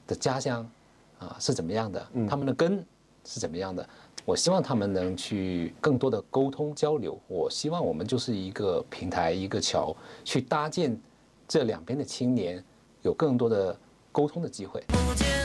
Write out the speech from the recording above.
的家乡是怎么样的，他们的根是怎么样的。我希望他们能去更多的沟通交流。我希望我们就是一个平台，一个桥，去搭建这两边的青年有更多的沟通的机会。